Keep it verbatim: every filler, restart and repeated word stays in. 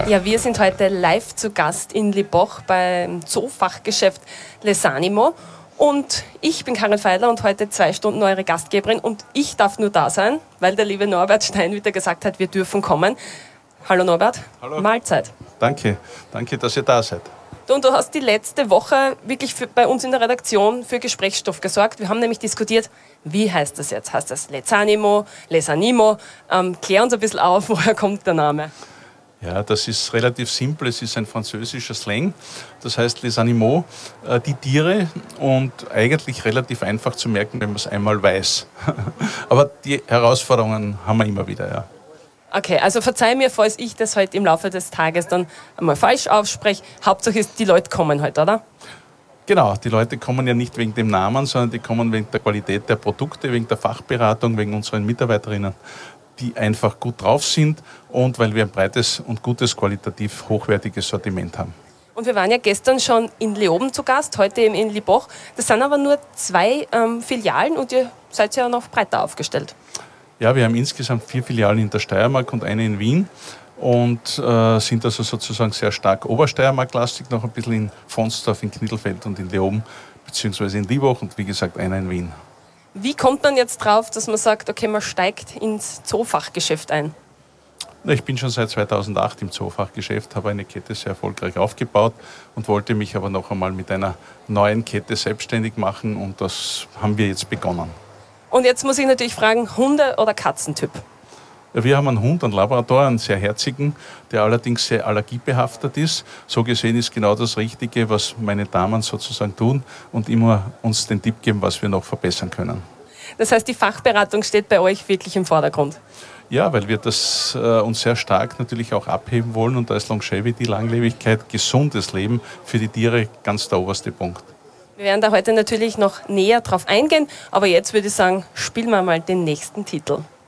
Ja, wir sind heute live zu Gast in Liboch beim Zoofachgeschäft Lesanimo. Und ich bin Karin Feidler und heute zwei Stunden eure Gastgeberin. Und ich darf nur da sein, weil der liebe Norbert Steinwitter gesagt hat, wir dürfen kommen. Hallo Norbert. Hallo. Mahlzeit. Danke, danke, dass ihr da seid. Du, und du hast die letzte Woche wirklich für, bei uns in der Redaktion für Gesprächsstoff gesorgt. Wir haben nämlich diskutiert, wie heißt das jetzt? Heißt das Lesanimo, Lesanimo? Ähm, klär uns ein bisschen auf, woher kommt der Name? Ja, das ist relativ simpel. Es ist ein französischer Slang. Das heißt Les Animaux, äh, die Tiere, und eigentlich relativ einfach zu merken, wenn man es einmal weiß. Aber die Herausforderungen haben wir immer wieder, ja. Okay, also verzeih mir, falls ich das heute im Laufe des Tages dann einmal falsch ausspreche. Hauptsache ist, die Leute kommen heute, oder? Genau, die Leute kommen ja nicht wegen dem Namen, sondern die kommen wegen der Qualität der Produkte, wegen der Fachberatung, wegen unseren Mitarbeiterinnen, die einfach gut drauf sind und weil wir ein breites und gutes, qualitativ hochwertiges Sortiment haben. Und wir waren ja gestern schon in Leoben zu Gast, heute eben in Liboch. Das sind aber nur zwei ähm, Filialen und ihr seid ja noch breiter aufgestellt. Ja, wir haben insgesamt vier Filialen in der Steiermark und eine in Wien und äh, sind also sozusagen sehr stark Obersteiermark-lastig, noch ein bisschen in Fonsdorf, in Knittelfeld und in Leoben, beziehungsweise in Liboch und wie gesagt einer in Wien. Wie kommt man jetzt drauf, dass man sagt, okay, man steigt ins Zoofachgeschäft ein? Ich bin schon seit zweitausendacht im Zoofachgeschäft, habe eine Kette sehr erfolgreich aufgebaut und wollte mich aber noch einmal mit einer neuen Kette selbstständig machen und das haben wir jetzt begonnen. Und jetzt muss ich natürlich fragen, Hunde- oder Katzentyp? Ja, wir haben einen Hund, einen Labrador, einen sehr herzigen, der allerdings sehr allergiebehaftet ist. So gesehen ist genau das Richtige, was meine Damen sozusagen tun und immer uns den Tipp geben, was wir noch verbessern können. Das heißt, die Fachberatung steht bei euch wirklich im Vordergrund? Ja, weil wir das äh, uns sehr stark natürlich auch abheben wollen und da ist Longevity, Langlebigkeit, gesundes Leben für die Tiere ganz der oberste Punkt. Wir werden da heute natürlich noch näher drauf eingehen, aber jetzt würde ich sagen, spielen wir mal den nächsten Titel.